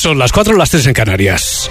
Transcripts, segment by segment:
Son las 4, las 3 en Canarias.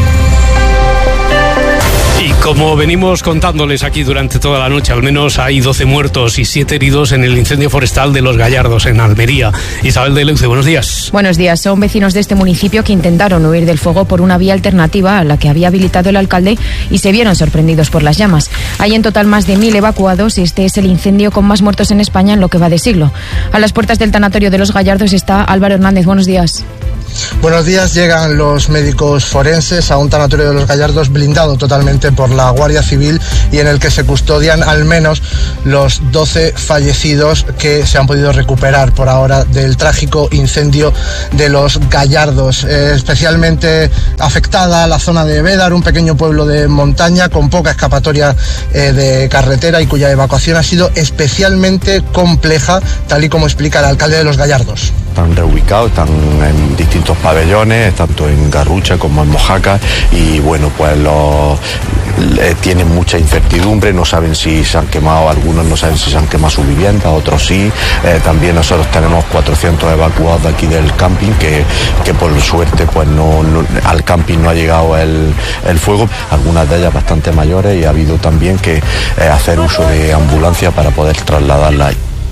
Y como venimos contándoles aquí durante toda la noche, al menos hay 12 muertos y 7 heridos en el incendio forestal de Los Gallardos, en Almería. Isabel de Leuce, buenos días. Buenos días. Son vecinos de este municipio que intentaron huir del fuego por una vía alternativa a la que había habilitado el alcalde y se vieron sorprendidos por las llamas. Hay en total más de 1.000 evacuados y este es el incendio con más muertos en España en lo que va de siglo. A las puertas del tanatorio de Los Gallardos está Álvaro Hernández. Buenos días. Buenos días. Llegan los médicos forenses a un tanatorio de Los Gallardos blindado totalmente por la Guardia Civil y en el que se custodian al menos los 12 fallecidos que se han podido recuperar por ahora del trágico incendio de Los Gallardos. Especialmente afectada la zona de Bédar, un pequeño pueblo de montaña con poca escapatoria de carretera y cuya evacuación ha sido especialmente compleja, tal y como explica el alcalde de Los Gallardos. Están reubicados, están en distintos pabellones, tanto en Garrucha como en Mojácar, y bueno, pues tienen mucha incertidumbre, no saben si se han quemado, algunos no saben si se han quemado su vivienda, otros sí. También nosotros tenemos 400 evacuados de aquí del camping que por suerte pues al camping no ha llegado el fuego, algunas de ellas bastante mayores, y ha habido también que hacer uso de ambulancia para poder trasladarla.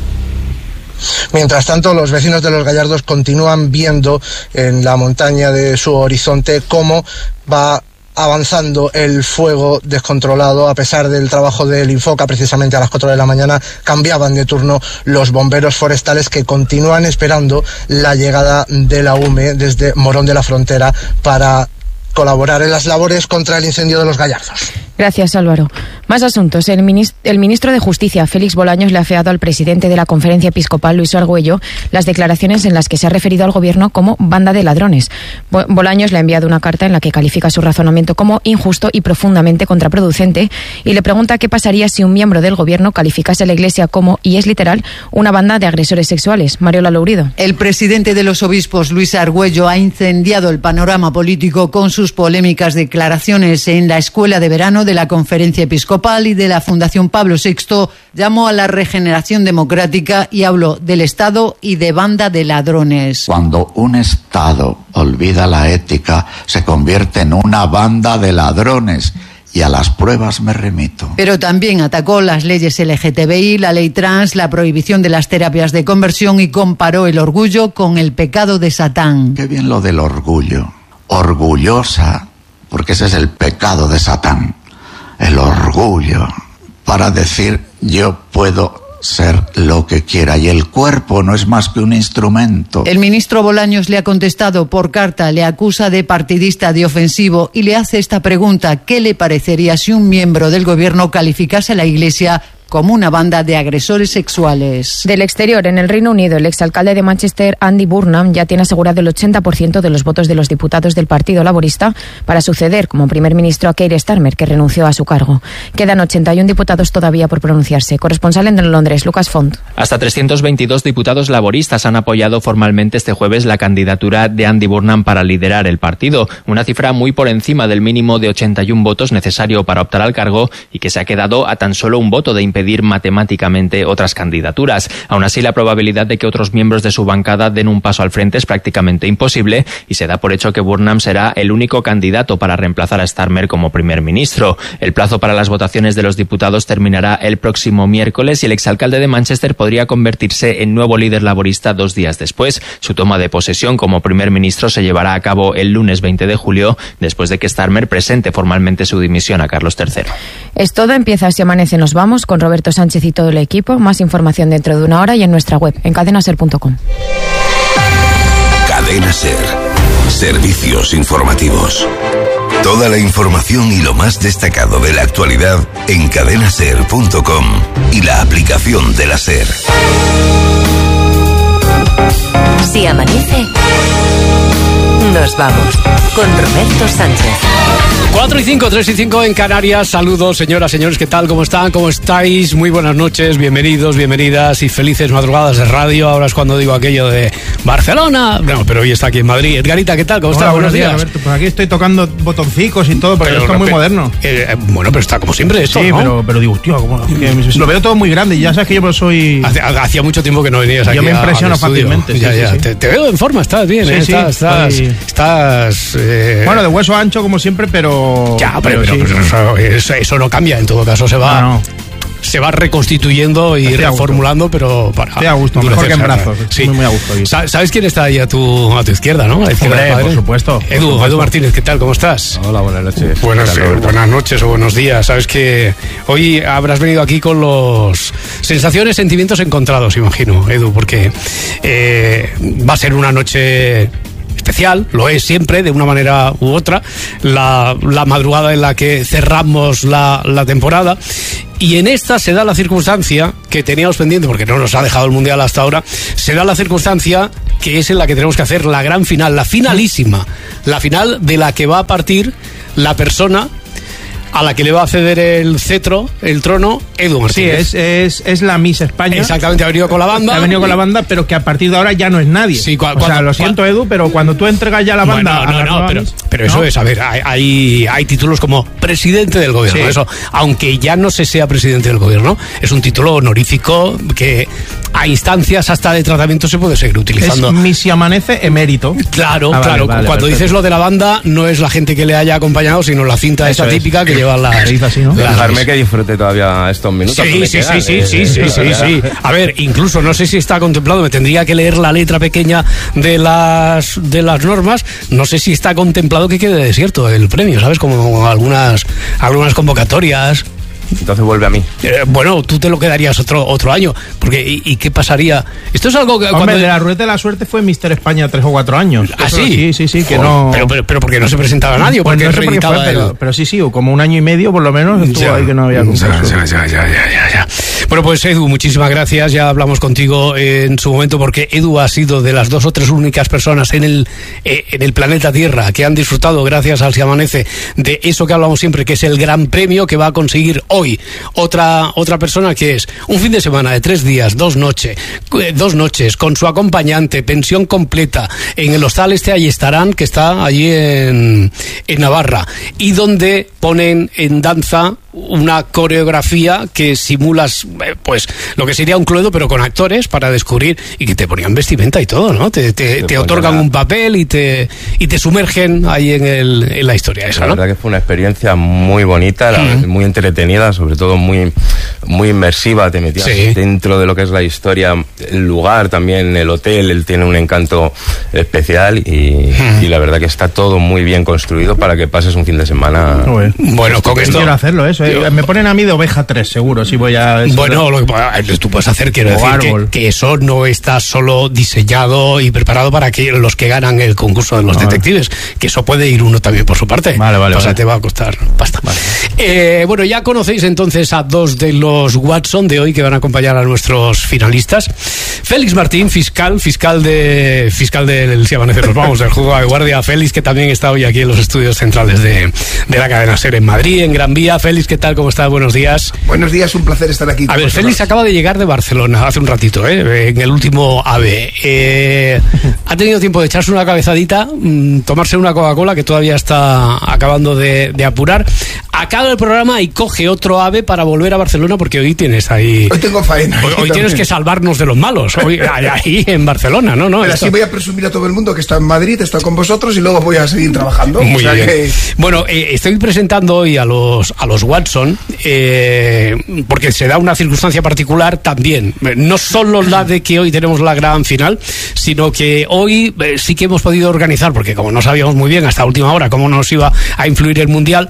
Mientras tanto, los vecinos de Los Gallardos continúan viendo en la montaña de su horizonte cómo va avanzando el fuego descontrolado. A pesar del trabajo del Infoca, precisamente a las 4 de la mañana cambiaban de turno los bomberos forestales que continúan esperando la llegada de la UME desde Morón de la Frontera para colaborar en las labores contra el incendio de Los Gallardos. Gracias, Álvaro. Más asuntos. El ministro de Justicia, Félix Bolaños, le ha afeado al presidente de la Conferencia Episcopal, Luis Argüello, las declaraciones en las que se ha referido al gobierno como banda de ladrones. Bolaños le ha enviado una carta en la que califica su razonamiento como injusto y profundamente contraproducente y le pregunta qué pasaría si un miembro del gobierno calificase a la Iglesia como, y es literal, una banda de agresores sexuales. Mariola Lourido. El presidente de los obispos, Luis Argüello, ha incendiado el panorama político con sus polémicas declaraciones en la escuela de verano de la Conferencia Episcopal y de la Fundación Pablo VI. Llamó a la regeneración democrática y habló del Estado y de banda de ladrones. Cuando un Estado olvida la ética, se convierte en una banda de ladrones. Y a las pruebas me remito. Pero también atacó las leyes LGTBI, la ley trans, la prohibición de las terapias de conversión y comparó el orgullo con el pecado de Satán. Qué bien lo del orgullo. Orgullosa, porque ese es el pecado de Satán. El orgullo, para decir yo puedo ser lo que quiera, y el cuerpo no es más que un instrumento. El ministro Bolaños le ha contestado por carta, le acusa de partidista, de ofensivo, y le hace esta pregunta: ¿qué le parecería si un miembro del gobierno calificase a la Iglesia como una banda de agresores sexuales? Del exterior, en el Reino Unido, el exalcalde de Manchester, Andy Burnham, ya tiene asegurado el 80% de los votos de los diputados del Partido Laborista para suceder como primer ministro a Keir Starmer, que renunció a su cargo. Quedan 81 diputados todavía por pronunciarse. Corresponsal en Londres, Lucas Font. Hasta 322 diputados laboristas han apoyado formalmente este jueves la candidatura de Andy Burnham para liderar el partido, una cifra muy por encima del mínimo de 81 votos necesario para optar al cargo y que se ha quedado a tan solo un voto de impedir matemáticamente otras candidaturas. Aún así, la probabilidad de que otros miembros de su bancada den un paso al frente es prácticamente imposible y se da por hecho que Burnham será el único candidato para reemplazar a Starmer como primer ministro. El plazo para las votaciones de los diputados terminará el próximo miércoles y el exalcalde de Manchester podría convertirse en nuevo líder laborista 2 días después. Su toma de posesión como primer ministro se llevará a cabo el lunes 20 de julio, después de que Starmer presente formalmente su dimisión a Carlos III. Es todo. Empieza Así Amanece Nos Vamos con Roberto Sánchez y todo el equipo. Más información dentro de una hora y en nuestra web, en cadenaser.com. Cadena Ser. Servicios informativos. Toda la información y lo más destacado de la actualidad en cadenaser.com y la aplicación de la Ser. Si amanece, nos vamos con Roberto Sánchez. 4 y 5, 3 y 5 en Canarias. Saludos, señoras, señores, ¿qué tal? ¿Cómo están? ¿Cómo estáis? Muy buenas noches, bienvenidos, bienvenidas y felices madrugadas de radio. Ahora es cuando digo aquello de Barcelona. No, pero hoy está aquí en Madrid. Edgarita, ¿qué tal? ¿Cómo estás? Buenos días, Roberto. Pues aquí estoy tocando botoncicos y todo, porque esto es muy moderno. Bueno, pero está como siempre esto, sí, ¿no? pero digo, tío, lo veo todo muy grande y ya sabes que yo soy... Hacía mucho tiempo que no venías aquí. Yo me impresiono fácilmente. Ya. Sí. Te veo en forma, estás bien, sí, estás estás... Bueno, de hueso ancho como siempre, pero... Ya, pero eso no cambia, en todo caso se va... No. Se va reconstituyendo y reformulando, pero para... Estoy a gusto, mejor que en brazos. Sí. Muy a gusto. ¿Sabes quién está ahí a tu izquierda, no? A la izquierda, hombre, por supuesto. Edu Martínez, ¿qué tal? ¿Cómo estás? Hola, buenas noches. Buenas noches o buenos días. Sabes que hoy habrás venido aquí con los sensaciones, sentimientos encontrados, imagino, Edu, porque va a ser una noche... especial, lo es siempre, de una manera u otra, la madrugada en la que cerramos la temporada, y en esta se da la circunstancia que teníamos pendiente, porque no nos ha dejado el Mundial hasta ahora, se da la circunstancia que es en la que tenemos que hacer la gran final, la finalísima, la final de la que va a partir la persona a la que le va a ceder el cetro, el trono, Edu Martínez. Sí, es la Miss España. Exactamente, ha venido con la banda. Ha venido con la banda, pero que a partir de ahora ya no es nadie. Sí, lo siento, Edu, pero cuando tú entregas ya la banda... Pero eso es, a ver, hay títulos como presidente del gobierno. Sí. Eso, aunque ya no se sea presidente del gobierno, es un título honorífico que a instancias hasta de tratamiento se puede seguir utilizando. Es Miss Amanece emérito. Claro, claro. Vale, cuando dices lo de la banda, no es la gente que le haya acompañado, sino la cinta esa típica que lleva las... Así, ¿no? Dejarme que disfrute todavía estos minutos. Sí. A ver, incluso no sé si está contemplado, me tendría que leer la letra pequeña de las normas, no sé si está contemplado que quede desierto el premio, ¿sabes? Como algunas convocatorias. Entonces vuelve a mí. Bueno, tú te lo quedarías otro año, porque ¿y qué pasaría? Esto es algo que... Hombre, cuando... de la Ruleta de la Suerte fue Mister España 3 o 4 años. ¿Ah, sí? Sí, que no... Pero porque no se presentaba nadie, pues porque no sé por qué fue, pero sí, como un año y medio por lo menos estuvo ahí que no había concurso. Ya. Bueno, pues Edu, muchísimas gracias, ya hablamos contigo en su momento, porque Edu ha sido de las 2 o 3 únicas personas en el planeta Tierra que han disfrutado, gracias al Se Amanece, de eso que hablamos siempre, que es el gran premio que va a conseguir hoy otra persona, que es un fin de semana de 3 días, 2 noches, con su acompañante, pensión completa, en el hostal ahí estarán, que está allí en Navarra, y donde ponen en danza una coreografía que simulas pues lo que sería un Cluedo, pero con actores, para descubrir, y que te ponían vestimenta y todo, ¿no? Te otorgan un papel y te sumergen ahí en la historia esa, ¿no? La verdad que fue una experiencia muy bonita, muy entretenida, sobre todo muy inmersiva, te metías dentro de lo que es la historia, el lugar también, el hotel, él tiene un encanto especial y la verdad que está todo muy bien construido para que pases un fin de semana. Bueno, con esto quiero hacerlo, eso. Me ponen a mí de oveja 3, seguro, si voy a... Bueno, lo que tú puedes hacer, quiero decir que eso no está solo diseñado y preparado para que los que ganan el concurso de los detectives, que eso puede ir uno también por su parte. Vale. Te va a costar pasta. Vale. Bueno, ya conocéis entonces a 2 de los Watson de hoy que van a acompañar a nuestros finalistas. Félix Martín, fiscal del Se Amanece, nos vamos del juzgado de guardia. Félix, que también está hoy aquí en los estudios centrales de la cadena SER en Madrid, en Gran Vía. Félix, ¿qué tal? ¿Cómo estás? Buenos días. Buenos días, un placer estar aquí. A ver, Félix acaba de llegar de Barcelona hace un ratito, en el último AVE. Ha tenido tiempo de echarse una cabezadita, tomarse una Coca-Cola, que todavía está acabando de apurar. Acaba el programa y coge otro AVE para volver a Barcelona, porque hoy tienes ahí... Hoy tengo faena. Hoy tienes que salvarnos de los malos, hoy ahí en Barcelona, ¿no? Pero así voy a presumir a todo el mundo que está en Madrid, está con vosotros y luego voy a seguir trabajando. Muy bien. Bueno, estoy presentando hoy a los Watson, porque se da una circunstancia particular también. No solo la de que hoy tenemos la gran final, sino que hoy sí que hemos podido organizar, porque como no sabíamos muy bien hasta última hora cómo nos iba a influir el Mundial,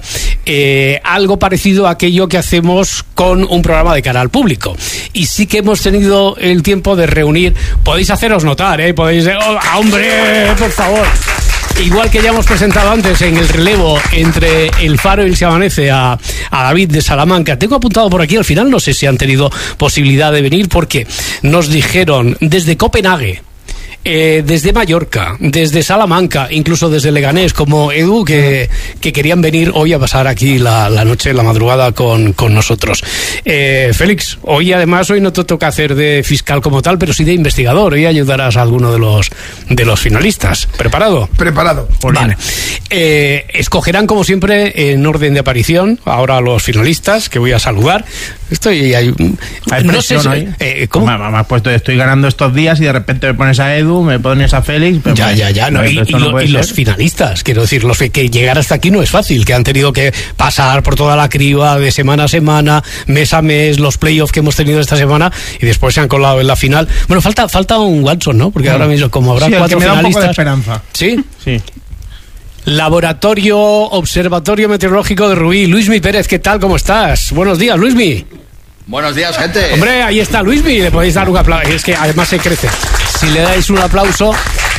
algo parecido a aquello que hacemos con un programa de cara al público. Y sí que hemos tenido el tiempo de reunir, podéis haceros notar, podéis... ¡Hombre, por favor! Igual que ya hemos presentado antes en el relevo entre El Faro y el Se Amanece a David de Salamanca. Tengo apuntado por aquí, al final no sé si han tenido posibilidad de venir, porque nos dijeron desde Copenhague, desde Mallorca, desde Salamanca, incluso desde Leganés, como Edu, que querían venir hoy a pasar aquí la noche, la madrugada con nosotros. Félix, hoy no te toca hacer de fiscal como tal, pero sí de investigador. Hoy ayudarás a alguno de los finalistas. ¿Preparado? Preparado. Vale. Escogerán, como siempre, en orden de aparición ahora los finalistas, que voy a saludar. no sé si, ¿cómo? Me has puesto, estoy ganando estos días y de repente me pones a Edu, me pones a Félix. Ya. No, y los finalistas, quiero decir, los que llegar hasta aquí no es fácil, que han tenido que pasar por toda la criba de semana a semana, mes a mes, los playoffs que hemos tenido esta semana y después se han colado en la final. Bueno, falta un Watson, ¿no? Porque ahora mismo, como habrá 4 finalistas. Me da un poco de esperanza. ¿Sí? Sí. Observatorio Meteorológico de Rubí. Luismi Pérez, ¿qué tal? ¿Cómo estás? Buenos días, Luismi. Buenos días, gente. Hombre, ahí está Luismi, le podéis dar un aplauso. Es que además se crece. Si le dais un aplauso...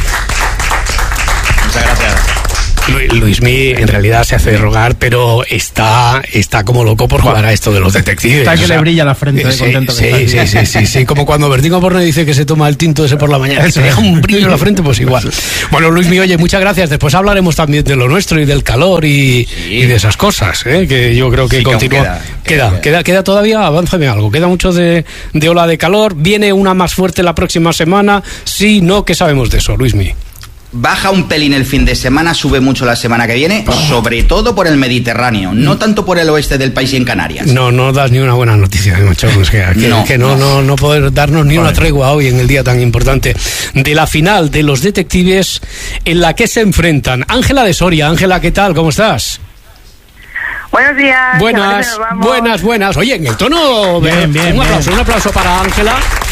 Muchas gracias. Luismi en realidad se hace rogar, pero está como loco por jugar a esto de los detectives. Está que le brilla la frente de contento. Sí, como cuando Bertín Borne dice que se toma el tinto ese por la mañana, se deja un brillo en la frente, pues igual. Bueno, Luismi, oye, muchas gracias. Después hablaremos también de lo nuestro y del calor y de esas cosas, que yo creo que continúa. Queda todavía, avánzame algo. Queda mucho de ola de calor. Viene una más fuerte la próxima semana. Sí, no, ¿qué sabemos de eso, Luismi? Baja un pelín el fin de semana, sube mucho la semana que viene, sobre todo por el Mediterráneo, no tanto por el oeste del país y en Canarias. No das ni una buena noticia, macho. Es que no poder darnos ni una tregua hoy en el día tan importante de la final de los detectives en la que se enfrentan. Ángela de Soria. Ángela, ¿qué tal? ¿Cómo estás? Buenos días. Buenas. Oye, en el tono... Bien. Un aplauso para Ángela.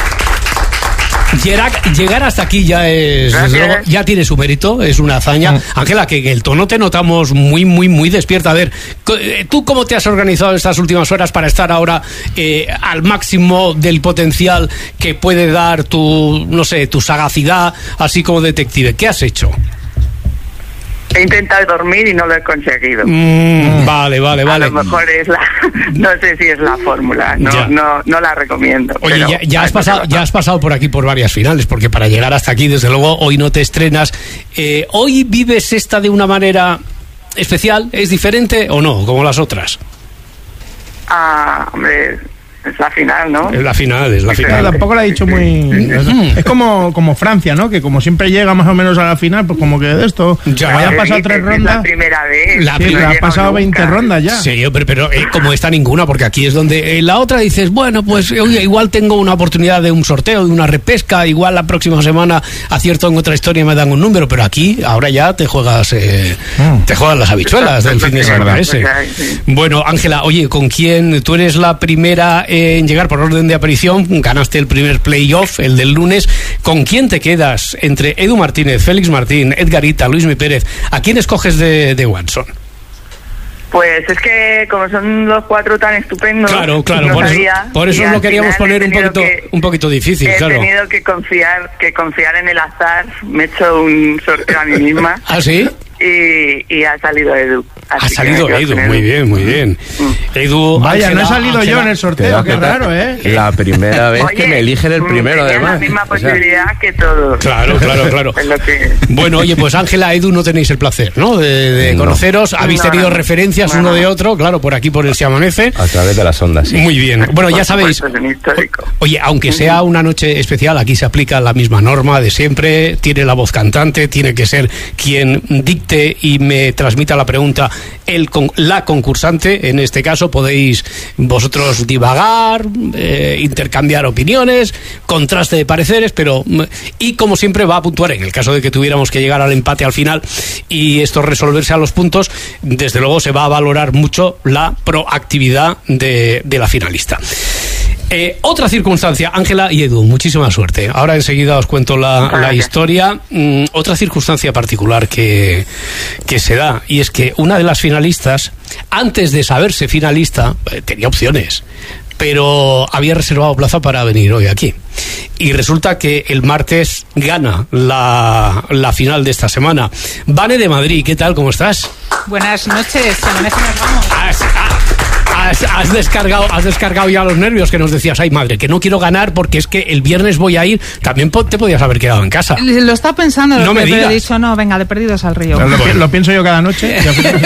Llegar hasta aquí ya es, desde luego, ya tiene su mérito, es una hazaña. Ángela, que en el tono te notamos muy despierta. A ver, ¿tú cómo te has organizado estas últimas horas para estar ahora al máximo del potencial que puede dar tu sagacidad, así como detective? ¿Qué has hecho? He intentado dormir y no lo he conseguido. Vale. A lo mejor no sé si es la fórmula, no la recomiendo. Oye, pero ya has pasado por aquí por varias finales, porque para llegar hasta aquí, desde luego, hoy no te estrenas. ¿Hoy vives esta de una manera especial? ¿Es diferente o no, como las otras? Hombre... Es la final, ¿no? Es la final. Tampoco lo ha dicho muy... Es como Francia, ¿no? Que como siempre llega más o menos a la final, pues como que de esto... Ya han pasado 3 rondas... Es la primera vez. Han pasado 20 rondas ya. Sí, pero como esta ninguna, porque aquí es donde... la otra dices, bueno, pues oye, igual tengo una oportunidad de un sorteo, de una repesca, igual la próxima semana acierto en otra historia y me dan un número, pero aquí, ahora ya te juegas las habichuelas del fin de semana ese. Bueno, Ángela, oye, ¿con quién? Tú eres la primera... en llegar por orden de aparición, ganaste el primer playoff, el del lunes. ¿Con quién te quedas entre Edu Martínez, Félix Martín, Edgarita, Luismi Pérez? ¿A quién escoges de Watson? Pues es que como son los 4 tan estupendos, claro, por eso lo queríamos poner un poquito difícil. He tenido que confiar en el azar. Me he hecho un sorteo a mí misma. ¿Ah, sí? Y ha salido Edu. Ha salido Edu, muy bien. Edu, vaya, no he salido yo en el sorteo, qué raro, ¿eh? La primera vez que me eligen el primero, además. La misma posibilidad que todos. Claro. Bueno, oye, pues Ángela, Edu, no tenéis el placer, ¿no? De conoceros. Habéis tenido referencias uno de otro, claro, por aquí por el Se Amanece. A través de las ondas, sí. Muy bien. Bueno, ya sabéis. Oye, aunque sea una noche especial, aquí se aplica la misma norma de siempre. Tiene la voz cantante, tiene que ser quien dicte y me transmita la pregunta la concursante. En este caso podéis vosotros divagar, intercambiar opiniones, contraste de pareceres, y como siempre va a puntuar en el caso de que tuviéramos que llegar al empate al final y esto resolverse a los puntos. Desde luego se va a valorar mucho la proactividad de la finalista. Otra circunstancia, Ángela y Edu, muchísima suerte. Ahora enseguida os cuento la historia. Otra circunstancia particular que se da, y es que una de las finalistas, antes de saberse finalista, tenía opciones, pero había reservado plaza para venir hoy aquí. Y resulta que el martes gana la final de esta semana. Vane de Madrid, ¿qué tal? ¿Cómo estás? Buenas noches, nos vamos. Has descargado ya los nervios, que nos decías, ay madre, que no quiero ganar porque es que el viernes voy a ir. También te podías haber quedado en casa. Lo está pensando, no me digas. Pero he dicho, no, venga, de perdidos al río. Lo pienso yo cada noche.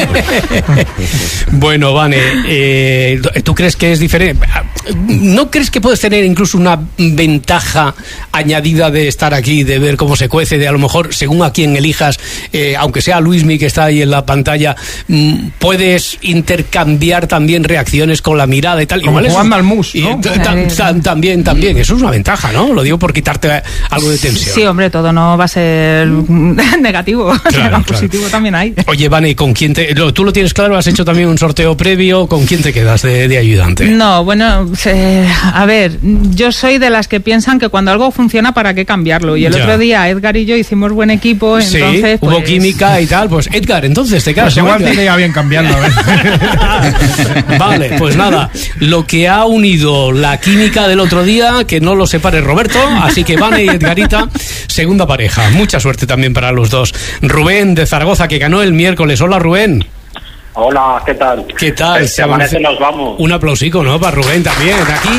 Bueno, Vane, ¿tú crees que es diferente? ¿No crees que puedes tener incluso una ventaja añadida de estar aquí, de ver cómo se cuece, de a lo mejor, según a quien elijas, aunque sea Luismi que está ahí en la pantalla, puedes intercambiar también reacciones reacciones con la mirada y tal. Como igual jugando al mus, ¿no? También. Eso es una ventaja, ¿no? Lo digo por quitarte algo de tensión. Sí, hombre, todo no va a ser negativo. Claro. Positivo también hay. Oye, Vane, ¿con quién tú lo tienes claro? ¿Has hecho también un sorteo previo? ¿Con quién te quedas de ayudante? No, bueno, a ver, yo soy de las que piensan que cuando algo funciona, ¿para qué cambiarlo? Y el otro día Edgar y yo hicimos buen equipo, entonces hubo pues... química y tal. Pues Edgar, entonces te quedas. Pues igual te iría bien cambiando. Vale, pues nada, lo que ha unido la química del otro día, que no lo separe Roberto, así que Vane y Edgarita, segunda pareja. Mucha suerte también para los dos. Rubén de Zaragoza, que ganó el miércoles. Hola, Rubén. Hola, ¿qué tal? ¿Qué tal? Se amanece, nos vamos. Un aplausico, ¿no? Para Rubén también. Aquí,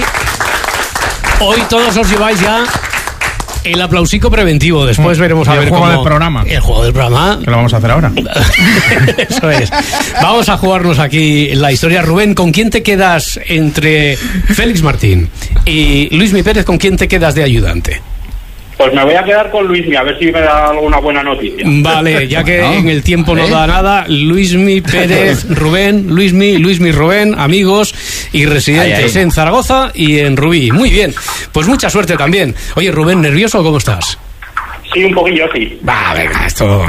hoy todos os lleváis ya el aplausico preventivo. Después veremos a ver cómo... El juego del programa. El juego del programa. Que lo vamos a hacer ahora. Eso es. Vamos a jugarnos aquí la historia. Rubén, ¿con quién te quedas entre Félix Martín y Luismi Pérez? ¿Con quién te quedas de ayudante? Pues me voy a quedar con Luismi, a ver si me da alguna buena noticia. Vale, ya que en el tiempo no da nada, Luismi Pérez, Rubén, Luismi, Rubén, amigos y residentes en Zaragoza y en Rubí. Muy bien, pues mucha suerte también. Oye, Rubén, ¿nervioso o cómo estás? Sí, un poquillo, sí. Va, venga, esto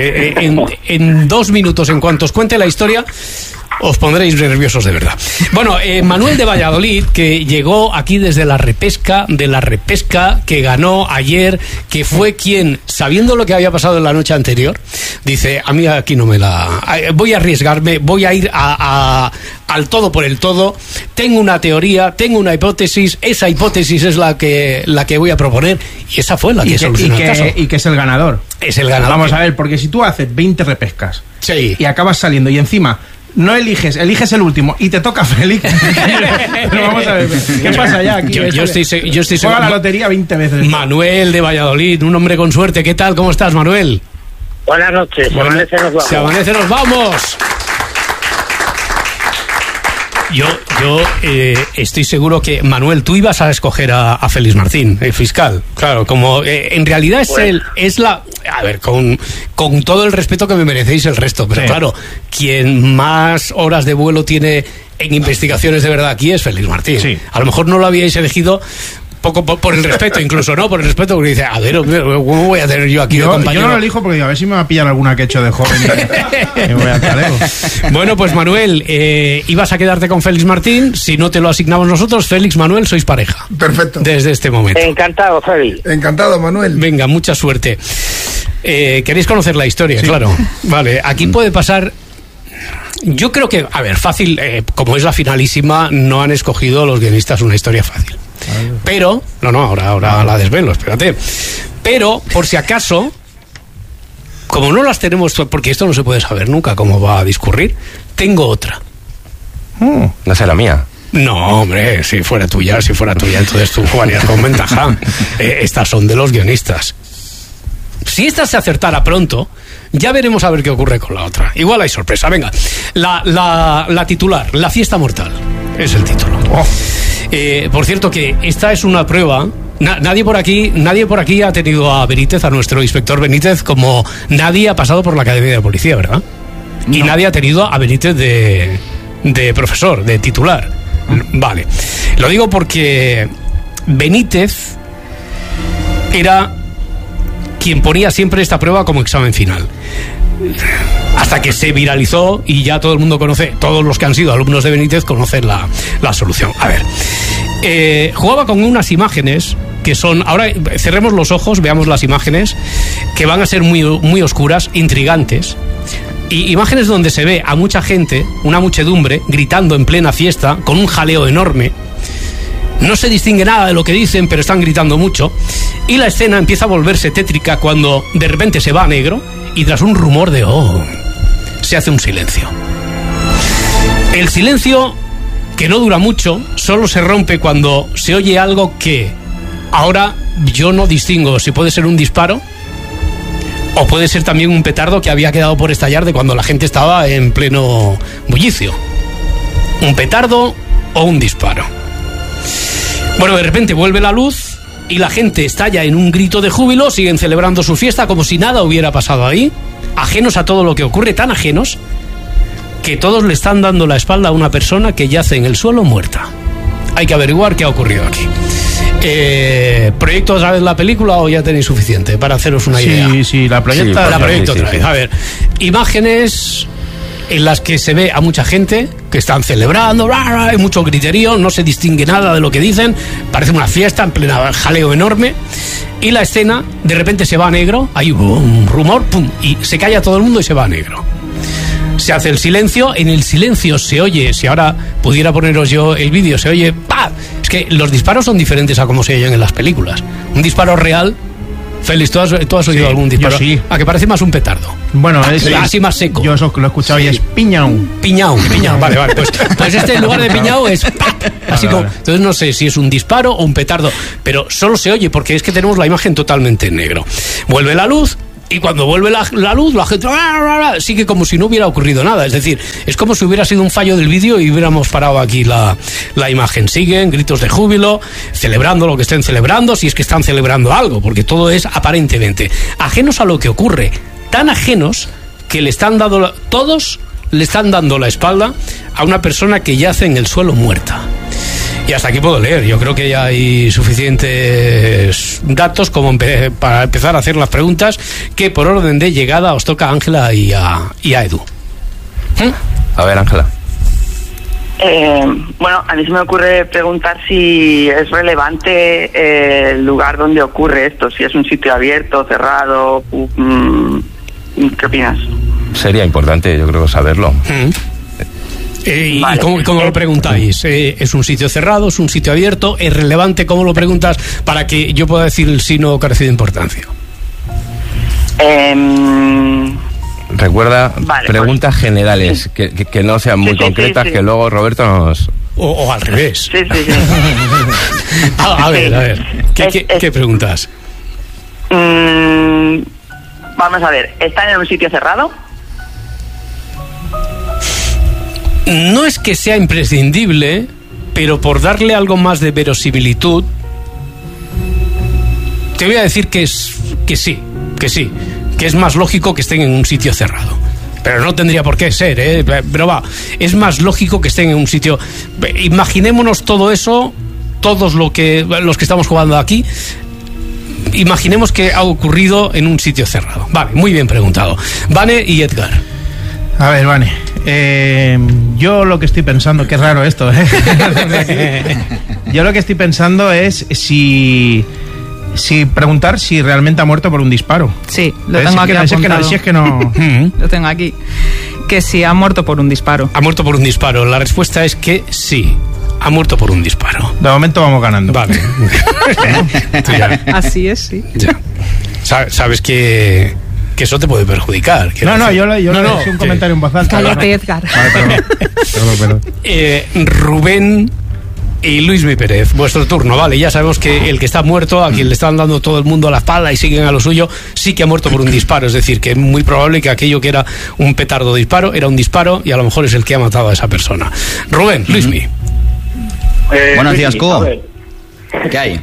en 2 minutos, en cuanto os cuente la historia, os pondréis nerviosos de verdad. Bueno, Manuel de Valladolid, que llegó aquí desde la repesca, que ganó ayer, que fue quien, sabiendo lo que había pasado en la noche anterior, dice, a mí aquí no me la... Voy a arriesgarme, voy a ir al todo por el todo, tengo una teoría, tengo una hipótesis, esa hipótesis es la que voy a proponer, y esa fue la que solucionó el caso. Y que es el ganador. Es el ganador. Vamos a ver, porque si tú haces 20 repescas y acabas saliendo y encima no eliges el último y te toca Félix. Pero vamos a ver, ¿qué pasa ya aquí? Yo estoy Juega seguro. la lotería 20 veces. Manuel de Valladolid, un hombre con suerte. ¿Qué tal? ¿Cómo estás, Manuel? Buenas noches. Se amanece, nos vamos. Se amanece, nos vamos. Yo estoy seguro que, Manuel, tú ibas a escoger a Félix Martín, el fiscal. Claro, como en realidad es la... A ver, con todo el respeto que me merecéis el resto, pero claro, quien más horas de vuelo tiene en investigaciones de verdad aquí es Félix Martín. Sí. A lo mejor no lo habíais elegido poco por el respeto, incluso, ¿no? Por el respeto, porque dice, a ver, ¿cómo voy a tener yo aquí de compañero? Yo no lo elijo porque a ver si me va a pillar alguna que he hecho de joven. Me voy a talego. Bueno, pues Manuel, ibas a quedarte con Félix Martín. Si no te lo asignamos nosotros, Félix, Manuel, sois pareja. Perfecto. Desde este momento. Encantado, Félix. Encantado, Manuel. Venga, mucha suerte. ¿Queréis conocer la historia? Sí. Claro. Vale, aquí puede pasar... Yo creo que, a ver, fácil, como es la finalísima, no han escogido los guionistas una historia fácil. Pero, ahora la desvelo, espérate. Pero, por si acaso, como no las tenemos, porque esto no se puede saber nunca cómo va a discurrir, tengo otra. No será mía. No, hombre, si fuera tuya, entonces tú jugarías con ventaja. Estas son de los guionistas. Si esta se acertara pronto, ya veremos a ver qué ocurre con la otra. Igual hay sorpresa. Venga, la titular, La fiesta mortal, es el título. Por cierto, que esta es una prueba. Nadie por aquí ha tenido a Benítez, a nuestro inspector Benítez, como nadie ha pasado por la Academia de Policía, ¿verdad? No. Y nadie ha tenido a Benítez de profesor, de titular. Vale. Lo digo porque Benítez era quien ponía siempre esta prueba como examen final. Hasta que se viralizó y ya todo el mundo conoce, todos los que han sido alumnos de Benítez conocen la solución. A ver, jugaba con unas imágenes que son... Ahora cerremos los ojos, veamos las imágenes, que van a ser muy, muy oscuras, intrigantes. Y imágenes donde se ve a mucha gente, una muchedumbre, gritando en plena fiesta, con un jaleo enorme. No se distingue nada de lo que dicen, pero están gritando mucho. Y la escena empieza a volverse tétrica cuando de repente se va a negro y tras un rumor de se hace un silencio. El silencio, que no dura mucho, solo se rompe cuando se oye algo que ahora yo no distingo si puede ser un disparo o puede ser también un petardo que había quedado por estallar de cuando la gente estaba en pleno bullicio. Un petardo o un disparo. Bueno, de repente vuelve la luz y la gente estalla en un grito de júbilo, siguen celebrando su fiesta como si nada hubiera pasado ahí, ajenos a todo lo que ocurre, tan ajenos que todos le están dando la espalda a una persona que yace en el suelo muerta. Hay que averiguar qué ha ocurrido aquí. ¿Proyecto otra vez la película o ya tenéis suficiente para haceros una idea? Sí, la proyecta. La proyecto otra vez. A ver, imágenes en las que se ve a mucha gente que están celebrando, hay mucho griterío, no se distingue nada de lo que dicen, parece una fiesta en plena jaleo enorme, y la escena de repente se va a negro, hay un rumor, pum, y se calla todo el mundo y se va a negro. Se hace el silencio, en el silencio se oye, si ahora pudiera poneros yo el vídeo, se oye ¡pah! Es que los disparos son diferentes a como se oyen en las películas. Un disparo real, Félix, ¿tú has oído algún disparo? Yo sí. A que parece más un petardo. Bueno, es así más seco. Yo eso lo he escuchado y es piñao. Piñao, vale. Pues este en lugar de piñao es ¡pac! Así como. Entonces no sé si es un disparo o un petardo, pero solo se oye porque es que tenemos la imagen totalmente en negro. Vuelve la luz. Y cuando vuelve la luz, la gente sigue como si no hubiera ocurrido nada. Es decir, es como si hubiera sido un fallo del vídeo y hubiéramos parado aquí la imagen. Siguen gritos de júbilo, celebrando lo que estén celebrando, si es que están celebrando algo, porque todo es aparentemente ajenos a lo que ocurre. Tan ajenos que todos le están dando la espalda a una persona que yace en el suelo muerta. Y hasta aquí puedo leer. Yo creo que ya hay suficientes datos como para empezar a hacer las preguntas que por orden de llegada os toca a Ángela y a Edu. A ver, Ángela. Bueno, a mí se me ocurre preguntar si es relevante el lugar donde ocurre esto, si es un sitio abierto, cerrado. ¿Qué opinas? Sería importante, yo creo, saberlo. Vale. ¿Y cómo lo preguntáis? ¿Es un sitio cerrado? ¿Es un sitio abierto? ¿Es relevante? ¿Cómo lo preguntas para que yo pueda decir si no carece de importancia? Recuerda, vale, preguntas generales, que no sean muy concretas, que luego Roberto nos... O al revés. Sí. A ver. ¿Qué preguntas? Vamos a ver, ¿están en un sitio cerrado? No es que sea imprescindible, pero por darle algo más de verosimilitud, te voy a decir que sí, que es más lógico que estén en un sitio cerrado. Pero no tendría por qué ser, pero es más lógico que estén en un sitio. Imaginémonos todo eso, todos los que estamos jugando aquí, imaginemos que ha ocurrido en un sitio cerrado. Vale, muy bien preguntado. Vane y Edgar. A ver, Vane. Yo lo que estoy pensando, qué raro esto, Yo lo que estoy pensando es si preguntar si realmente ha muerto por un disparo. Sí, lo tengo aquí apuntado. Si es que no... Lo tengo aquí. Que si ha muerto por un disparo. Ha muerto por un disparo. La respuesta es que sí. Ha muerto por un disparo. De momento vamos ganando. Vale. Así es, sí. Ya. Sabes que eso te puede perjudicar. No, yo le hice un comentario en voz alta. Cállate, Edgar. Perdón. Rubén y Luismi Pérez, vuestro turno, vale. Ya sabemos que el que está muerto, a quien le están dando todo el mundo a la espalda y siguen a lo suyo, sí que ha muerto por un disparo. Es decir, que es muy probable que aquello que era un petardo disparo era un disparo y a lo mejor es el que ha matado a esa persona. Rubén, Luismi. Buenos días, Cubo. ¿Qué hay?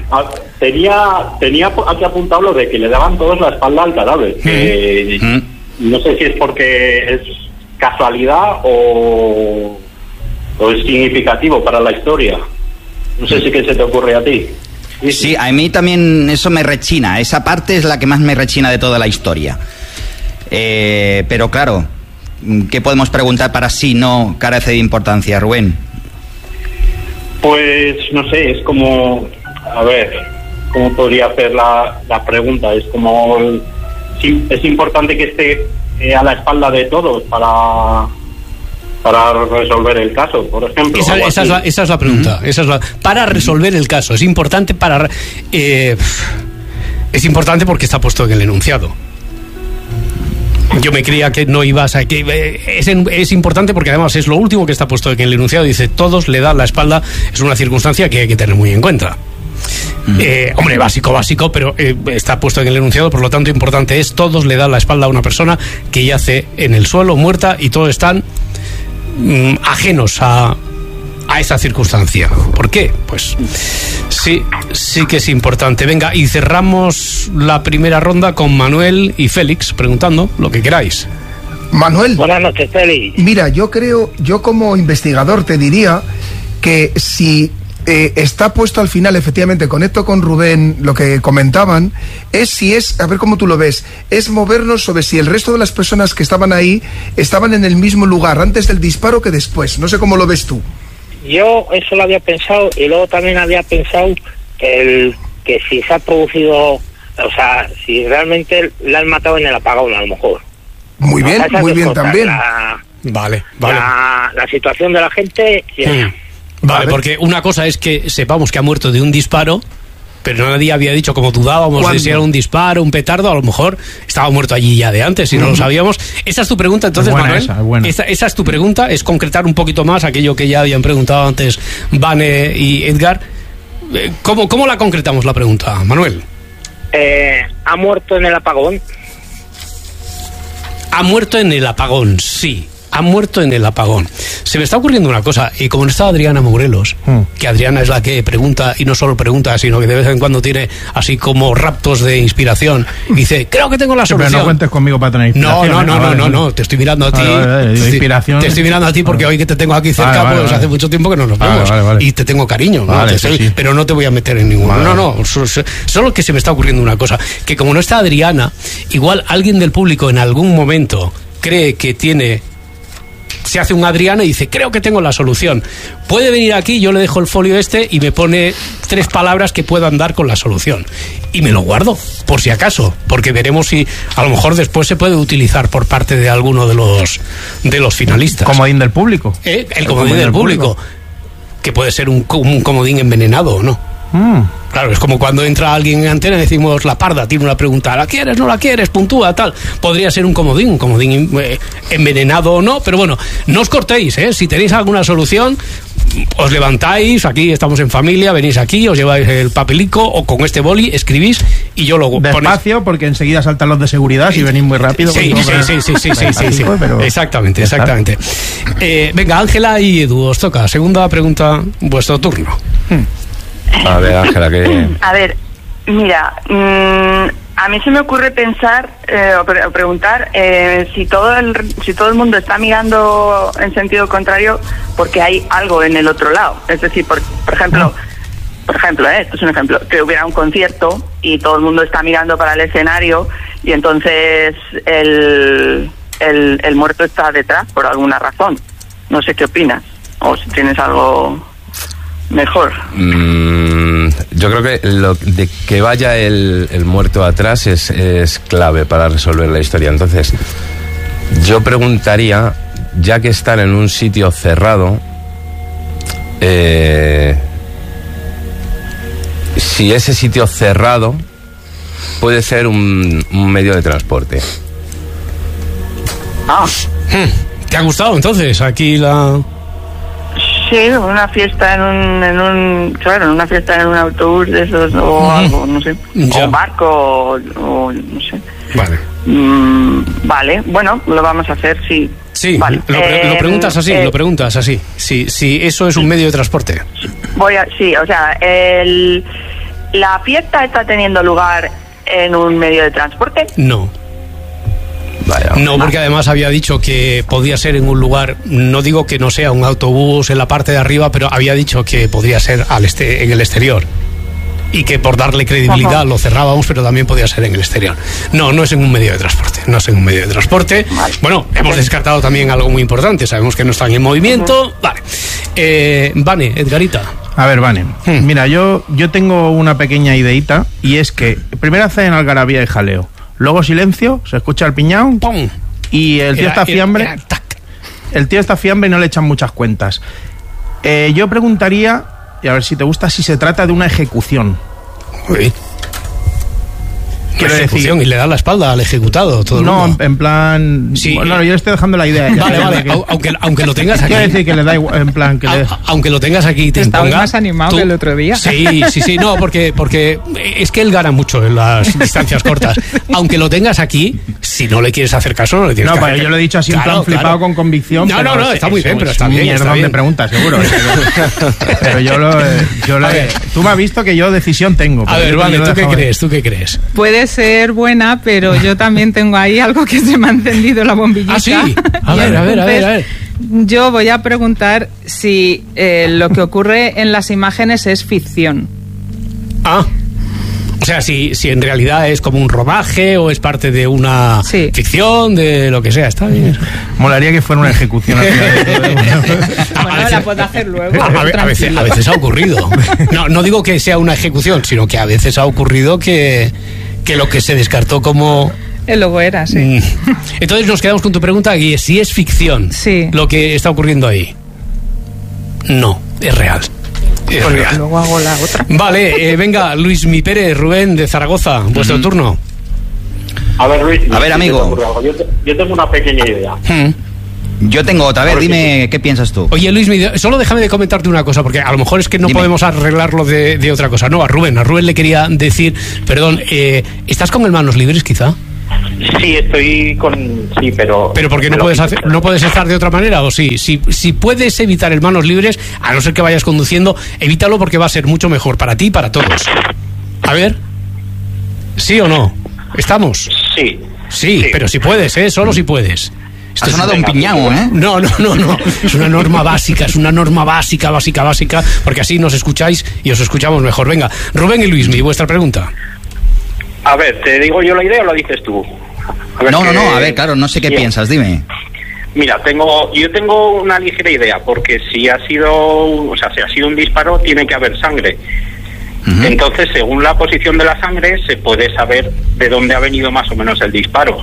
Tenía aquí apuntado lo de que le daban todos la espalda al cadáver. No sé si es porque es casualidad o es significativo para la historia. No sé si qué se te ocurre a ti. Sí, a mí también eso me rechina. Esa parte es la que más me rechina de toda la historia. Pero claro, ¿qué podemos preguntar para si no carece de importancia, Rubén? Pues no sé, es como... A ver, ¿cómo podría hacer la pregunta? Es como... Es importante que esté a la espalda de todos para resolver el caso, por ejemplo. Esa es la pregunta. Para resolver el caso. Es importante es importante porque está puesto en el enunciado. Yo me creía que no ibas a... Es importante porque además es lo último que está puesto en el enunciado. Dice, todos le dan la espalda. Es una circunstancia que hay que tener muy en cuenta. Hombre, básico, pero está puesto en el enunciado. Por lo tanto, importante es, todos le dan la espalda a una persona que yace en el suelo, muerta, y todos están ajenos a esa circunstancia. ¿Por qué? Pues sí que es importante. Venga, y cerramos la primera ronda con Manuel y Félix preguntando lo que queráis. Manuel. Buenas noches, Félix. Mira, yo como investigador te diría que si está puesto al final, efectivamente, conecto con Rubén lo que comentaban, a ver cómo tú lo ves, es movernos sobre si el resto de las personas que estaban ahí estaban en el mismo lugar antes del disparo que después. No sé cómo lo ves tú. Yo eso lo había pensado, y luego también había pensado que si se ha producido, o sea, si realmente la han matado en el apagón, a lo mejor. Muy bien, muy bien también. Vale. La situación de la gente... Vale, porque una cosa es que sepamos que ha muerto de un disparo, pero nadie había dicho, como dudábamos de si era un disparo, un petardo, a lo mejor estaba muerto allí ya de antes, si no lo sabíamos. Esa es tu pregunta, entonces, Manuel. Esa es tu pregunta, es concretar un poquito más aquello que ya habían preguntado antes Vane y Edgar. ¿Cómo la concretamos la pregunta, Manuel? ¿Ha muerto en el apagón? Ha muerto en el apagón, sí. Ha muerto en el apagón. Se me está ocurriendo una cosa, y como no está Adriana Morelos, que Adriana es la que pregunta, y no solo pregunta, sino que de vez en cuando tiene así como raptos de inspiración, y dice, creo que tengo la solución. Pero no cuentes conmigo para tener inspiración. No, te estoy mirando a ti. Inspiración. Te estoy mirando a ti porque hoy que te tengo aquí cerca, pues hace mucho tiempo que no nos vemos. Y te tengo cariño, ¿no? Pero no te voy a meter en ninguno. Solo que se me está ocurriendo una cosa, que como no está Adriana, igual alguien del público en algún momento cree que se hace un Adriana y dice, creo que tengo la solución. Puede venir aquí, yo le dejo el folio y me pone 3 palabras que puedan dar con la solución. Y me lo guardo, por si acaso, porque veremos si a lo mejor después se puede utilizar por parte de alguno de los finalistas. Comodín del público. El comodín del público. Que puede ser un comodín envenenado o no. Claro, es como cuando entra alguien en antena y decimos, la parda tiene una pregunta, ¿la quieres, no la quieres? Puntúa, tal. Podría ser un comodín envenenado o no, pero bueno, no os cortéis, si tenéis alguna solución, os levantáis, aquí estamos en familia, venís aquí, os lleváis el papelico o con este boli, escribís y yo lo despacio, porque enseguida saltan los de seguridad si venís muy rápido. Sí. Pero... Exactamente. Venga, Ángela y Edu, os toca. Segunda pregunta, vuestro turno. A ver, Ángela, ¿qué...? A ver, mira, a mí se me ocurre pensar o preguntar si todo el mundo está mirando en sentido contrario porque hay algo en el otro lado. Es decir, por ejemplo, esto es un ejemplo, que hubiera un concierto y todo el mundo está mirando para el escenario y entonces el muerto está detrás por alguna razón. No sé qué opinas, o si tienes algo... mejor. Yo creo que lo de que vaya el muerto atrás es clave para resolver la historia. Entonces, yo preguntaría, ya que están en un sitio cerrado, si ese sitio cerrado puede ser un medio de transporte. ¿Te ha gustado entonces aquí la...? Sí, una fiesta en una fiesta en un autobús de esos o algo, no sé, o un barco o no sé. Vale. Vale, bueno, lo vamos a hacer, sí. Sí, vale. Lo preguntas así. Sí, eso es un medio de transporte. O sea, ¿la fiesta está teniendo lugar en un medio de transporte? No. Vaya. No, porque además había dicho que podía ser en un lugar, no digo que no sea un autobús en la parte de arriba, pero había dicho que podría ser en el exterior. Y que por darle credibilidad lo cerrábamos, pero también podía ser en el exterior. No es en un medio de transporte. Vale. Bueno, hemos descartado también algo muy importante. Sabemos que no están en movimiento. Vale. Vane, Edgarita. A ver, Vane. Mira, yo tengo una pequeña ideita, y es que primero hacen algarabía y jaleo. Luego silencio, se escucha el piñao. ¡Pum! Y el tío está fiambre. El tío está fiambre y no le echan muchas cuentas. Yo preguntaría, y a ver si te gusta, si se trata de una ejecución. Uy. Quiero ejecución, decir, y le da la espalda al ejecutado. Todo no, el mundo. En plan... Sí, bueno, yo le estoy dejando la idea. Vale. Aunque lo tengas aquí... Quiero decir que le da igual, en plan... Aunque lo tengas aquí y te Estabas imponga... más animado que el otro día. Sí, no, porque es que él gana mucho en las distancias cortas. Aunque lo tengas aquí, si no le quieres hacer caso, no le tienes que hacer. Yo lo he dicho así en plan flipado con convicción. No, está muy bien, pero está bien. Mierdón de preguntas, seguro. Pero tú me has visto que yo decisión tengo. A ver, vale, ¿tú qué crees? puede ser buena, pero yo también tengo ahí algo que se me ha encendido la bombillita. Ah, sí. A ver. Yo voy a preguntar si lo que ocurre en las imágenes es ficción. Ah. O sea, si en realidad es como un rodaje o es parte de una ficción, de lo que sea, está bien. Molaría que fuera una ejecución. Bueno, la puedo hacer luego. A veces ha ocurrido. No digo que sea una ejecución, sino que a veces ha ocurrido que lo que se descartó como... Luego era, sí. Entonces nos quedamos con tu pregunta, Guille, si es ficción lo que está ocurriendo ahí. No, es real. Luego hago la otra. Vale, venga, Luis Mi Pérez, Rubén de Zaragoza, vuestro turno. A ver, Luis. A ver, amigo. Yo tengo una pequeña idea. Yo tengo otra. A ver, dime qué piensas tú. Oye, Luis, solo déjame de comentarte una cosa, porque a lo mejor es que no podemos arreglarlo de otra cosa. No, a Rubén le quería decir, perdón, ¿estás con el manos libres quizá? Sí, estoy con... Sí, pero... ¿Pero porque no puedes estar de otra manera? ¿O sí? Si puedes evitar el manos libres, a no ser que vayas conduciendo, evítalo porque va a ser mucho mejor para ti y para todos. A ver. ¿Sí o no? ¿Estamos? Sí, pero si puedes, solo si puedes. Ha sonado un piñao, ¿eh? No. Es una norma básica, básica, porque así nos escucháis y os escuchamos mejor. Venga, Rubén y Luismi, vuestra pregunta. A ver, ¿te digo yo la idea o la dices tú? A ver, claro, no sé qué piensas, dime. Mira, yo tengo una ligera idea, porque si ha sido un disparo, tiene que haber sangre. Entonces, según la posición de la sangre, se puede saber de dónde ha venido más o menos el disparo.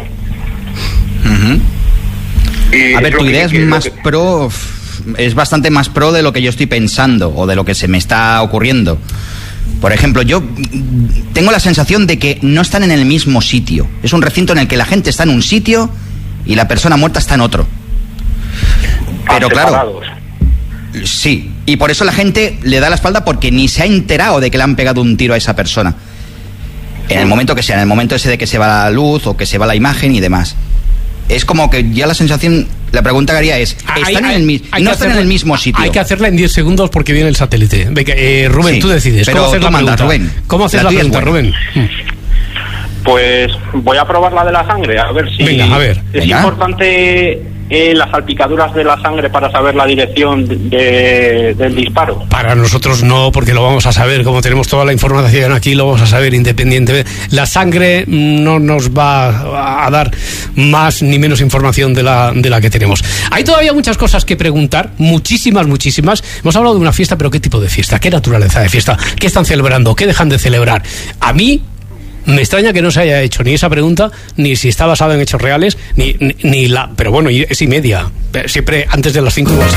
A ver, tu idea es bastante más pro de lo que yo estoy pensando o de lo que se me está ocurriendo. Por ejemplo, yo tengo la sensación de que no están en el mismo sitio. Es un recinto en el que la gente está en un sitio y la persona muerta está en otro. Pero claro, sí, y por eso la gente le da la espalda porque ni se ha enterado de que le han pegado un tiro a esa persona. En el momento que sea, en el momento ese de que se va la luz o que se va la imagen y demás. Es como que ya la sensación, la pregunta que haría es, ¿están en el mismo sitio? Hay que hacerla en 10 segundos porque viene el satélite. Venga, Rubén, tú decides. Pero ¿Cómo hacer la pregunta? Rubén. ¿Cómo haces la pregunta, Rubén? Pues voy a probar la de la sangre, a ver si... Venga, a ver. Es importante las salpicaduras de la sangre para saber la dirección del disparo. Para nosotros no, porque lo vamos a saber, como tenemos toda la información aquí, lo vamos a saber independientemente. La sangre no nos va a dar más ni menos información de la que tenemos. Hay todavía muchas cosas que preguntar, muchísimas. Hemos hablado de una fiesta, pero ¿qué tipo de fiesta? ¿Qué naturaleza de fiesta? ¿Qué están celebrando? ¿Qué dejan de celebrar? A mí me extraña que no se haya hecho ni esa pregunta, ni si está basado en hechos reales, ni la... Pero bueno, es y media. Siempre antes de las 5 igual.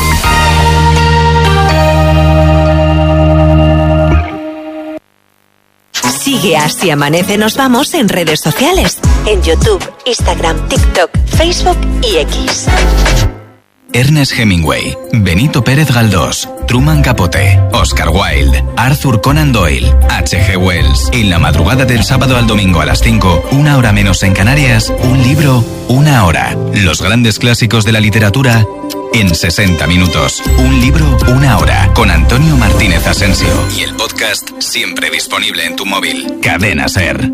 Sigue a Así Amanece Nos Vamos en redes sociales. En YouTube, Instagram, TikTok, Facebook y X. Ernest Hemingway, Benito Pérez Galdós, Truman Capote, Oscar Wilde, Arthur Conan Doyle, H.G. Wells. En la madrugada del sábado al domingo a las 5, 1 hora menos en Canarias, un libro, 1 hora. Los grandes clásicos de la literatura en 60 minutos. Un libro, 1 hora. Con Antonio Martínez Asensio. Y el podcast siempre disponible en tu móvil. Cadena SER.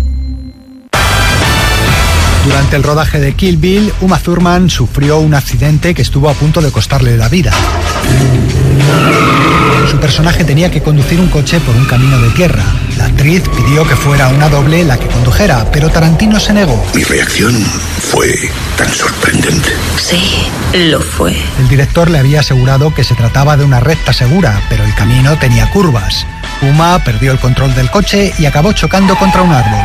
Durante el rodaje de Kill Bill, Uma Thurman sufrió un accidente que estuvo a punto de costarle la vida. Su personaje tenía que conducir un coche por un camino de tierra. La actriz pidió que fuera una doble la que condujera, pero Tarantino se negó. Mi reacción fue tan sorprendente. Sí, lo fue. El director le había asegurado que se trataba de una recta segura, pero el camino tenía curvas. Uma perdió el control del coche y acabó chocando contra un árbol.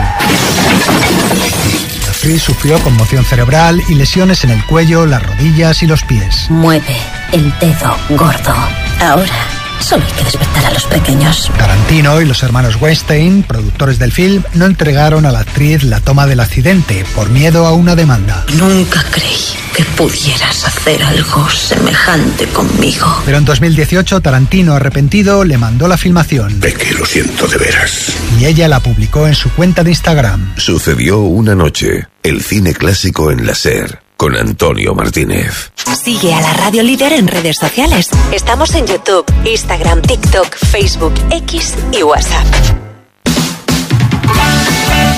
La actriz sufrió conmoción cerebral y lesiones en el cuello, las rodillas y los pies. Mueve el dedo gordo. Ahora solo hay que despertar a los pequeños. Tarantino y los hermanos Weinstein, productores del film, no entregaron a la actriz la toma del accidente por miedo a una demanda. Nunca creí que pudieras hacer algo semejante conmigo. Pero en 2018, Tarantino, arrepentido, le mandó la filmación. Peque, lo siento de veras. Y ella la publicó en su cuenta de Instagram. Sucedió una noche. El cine clásico en la SER. Con Antonio Martínez. Sigue a la radio líder en redes sociales. Estamos en YouTube, Instagram, TikTok, Facebook, X y WhatsApp.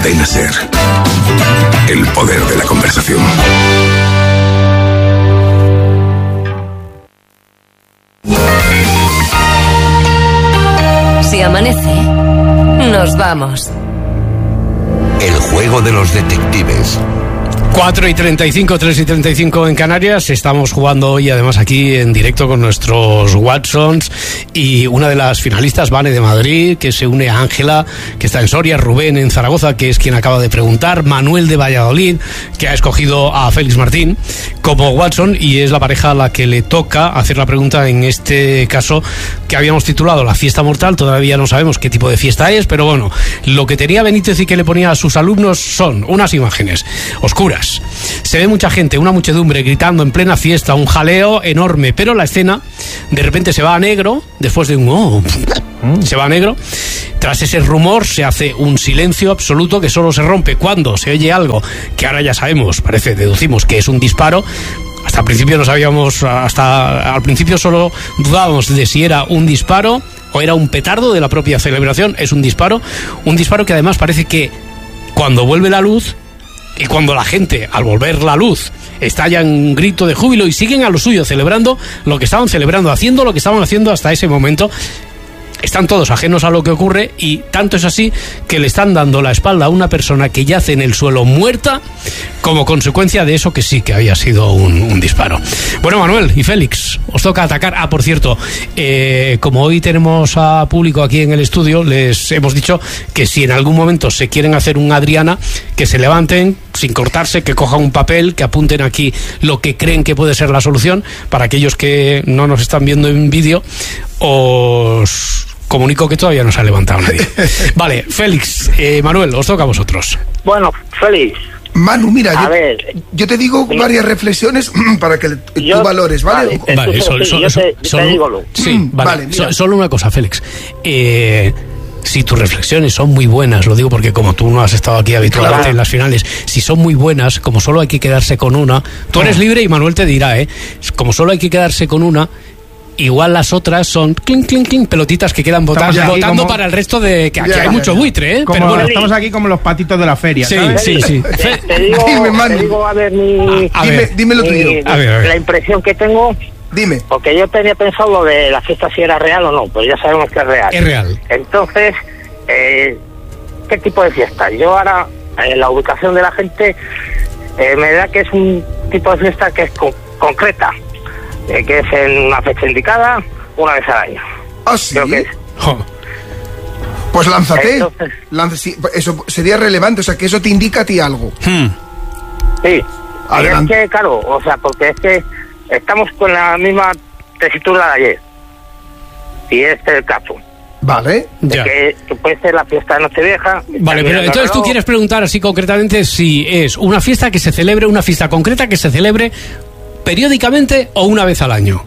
Cadena SER. El poder de la conversación. Si amanece, nos vamos. El juego de los detectives. 4:35, 3:35 en Canarias. Estamos jugando hoy además aquí en directo con nuestros Watsons y una de las finalistas, Vane de Madrid, que se une a Ángela, que está en Soria, Rubén en Zaragoza, que es quien acaba de preguntar, Manuel de Valladolid, que ha escogido a Félix Martín como Watson, y es la pareja a la que le toca hacer la pregunta en este caso que habíamos titulado La fiesta mortal. Todavía no sabemos qué tipo de fiesta es, pero bueno, lo que tenía Benítez y que le ponía a sus alumnos son unas imágenes oscuras. Se ve mucha gente, una muchedumbre gritando en plena fiesta, un jaleo enorme, pero la escena de repente se va a negro, después de un se va a negro. Tras ese rumor se hace un silencio absoluto que solo se rompe cuando se oye algo que ahora ya sabemos, deducimos que es un disparo. Hasta al principio no sabíamos, hasta al principio solo dudábamos de si era un disparo o era un petardo de la propia celebración. Es un disparo que además parece que cuando vuelve la luz y cuando la gente, al volver la luz, estalla en un grito de júbilo y siguen a lo suyo, celebrando lo que estaban celebrando, haciendo lo que estaban haciendo hasta ese momento. Están todos ajenos a lo que ocurre, y tanto es así que le están dando la espalda a una persona que yace en el suelo muerta como consecuencia de eso que sí que había sido un disparo. Bueno, Manuel y Félix, os toca atacar. Por cierto, como hoy tenemos a público aquí en el estudio, les hemos dicho que si en algún momento se quieren hacer un Adriana, que se levanten sin cortarse, que cojan un papel, que apunten aquí lo que creen que puede ser la solución. Para aquellos que no nos están viendo en vídeo, os comunico que todavía no se ha levantado nadie. Vale, Félix, Manuel, os toca a vosotros. Bueno, Félix. Manu, mira, yo te digo varias reflexiones para que tú valores, ¿vale? Vale, solo una cosa, Félix. Si tus reflexiones son muy buenas, lo digo porque como tú no has estado aquí habitualmente en las finales, si son muy buenas, como solo hay que quedarse con una, tú eres libre y Manuel te dirá, como solo hay que quedarse con una, igual las otras son clink, clink, clink, pelotitas que quedan votando para el resto de... que aquí hay mucho buitre, pero bueno, estamos aquí como los patitos de la feria, ¿sabes? Sí. Te digo, a ver, dime lo tuyo. A ver. La impresión que tengo... Dime. Porque yo tenía pensado lo de la fiesta si era real o no, pues ya sabemos que es real. Es real. Entonces, ¿qué tipo de fiesta? Yo ahora, la ubicación de la gente, me da que es un tipo de fiesta que es concreta. Que es en una fecha indicada, una vez al año. ¿Ah, sí? Creo que es. Pues lánzate. Sí, eso sería relevante, o sea, que eso te indica a ti algo. Sí. Adelante. Y es que, claro, o sea, porque es que estamos con la misma tesitura de ayer. Y este es el caso. Vale. Que puede ser la fiesta de Nochevieja. Vale, pero entonces tú quieres preguntar así concretamente si es una fiesta que se celebre, una fiesta concreta que se celebre periódicamente o una vez al año.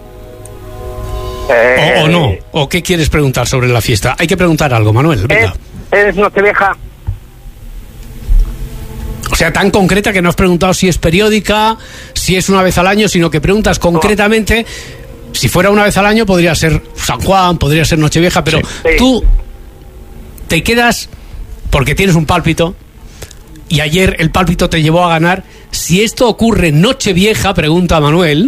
O no. ¿O qué quieres preguntar sobre la fiesta? Hay que preguntar algo, Manuel. Venga. Es Nochevieja. O sea, tan concreta que no has preguntado si es periódica, si es una vez al año, sino que preguntas concretamente. Si fuera una vez al año podría ser San Juan, podría ser Nochevieja, pero tú te quedas porque tienes un pálpito y ayer el pálpito te llevó a ganar. Si esto ocurre en Nochevieja, pregunta Manuel.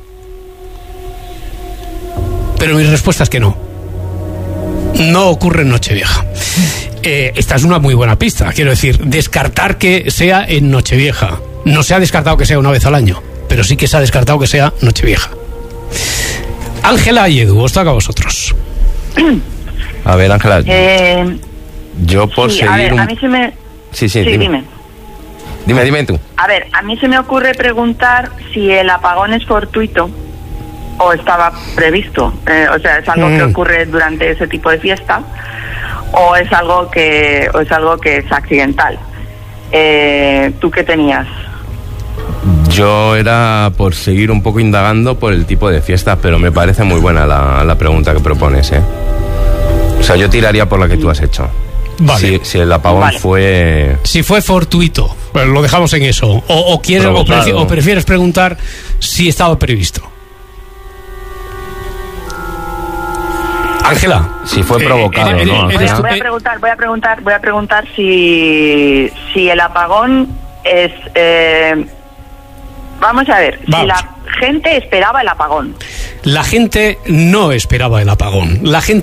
Pero mi respuesta es que no. No ocurre en Nochevieja. Esta es una muy buena pista. Quiero decir, descartar que sea en Nochevieja. No se ha descartado que sea una vez al año, pero sí que se ha descartado que sea Nochevieja. Ángela y Edu, os toca a vosotros. A ver, Ángela. Yo por seguir... A ver, a mí se me... Sí, dime. Dime tú. A ver, a mí se me ocurre preguntar si el apagón es fortuito o estaba previsto. O sea, es algo que ocurre durante ese tipo de fiesta o es algo que es accidental. ¿Tú qué tenías? Yo era por seguir un poco indagando por el tipo de fiestas, pero me parece muy buena la pregunta que propones, O sea, yo tiraría por la que tú has hecho. Vale. Si el apagón fue... Si fue fortuito, pues lo dejamos en eso. O quieres o prefieres preguntar si estaba previsto. Ángela. Si fue provocado, ¿no? Voy a preguntar si el apagón es... vamos a ver, si la gente esperaba el apagón. La gente no esperaba el apagón.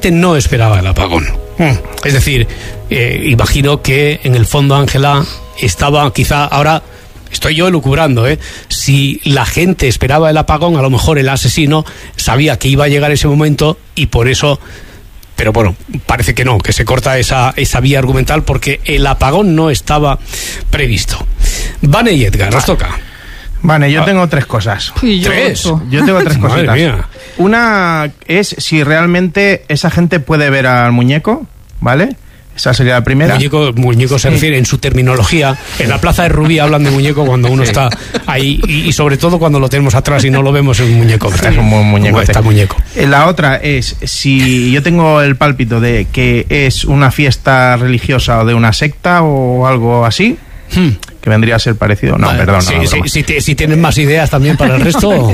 Es decir, imagino que en el fondo, Ángela, estaba quizá ahora... Estoy yo elucubrando, si la gente esperaba el apagón, a lo mejor el asesino sabía que iba a llegar ese momento y por eso... Pero bueno, parece que no, que se corta esa vía argumental porque el apagón no estaba previsto. Vane y Edgar, os toca. Vale, yo tengo 3 cosas. ¿3? Yo tengo 3 cositas. Madre mía. Una es si realmente esa gente puede ver al muñeco, ¿vale? Esa sería la primera. Muñeco se refiere en su terminología. En la plaza de Rubí hablan de muñeco cuando uno está ahí y sobre todo cuando lo tenemos atrás y no lo vemos en un muñeco. Es un buen muñeco. Está muñeco. La otra es si yo tengo el pálpito de que es una fiesta religiosa o de una secta o algo así, que vendría a ser parecido. No, vale, perdón. Si tienes más ideas también para el resto.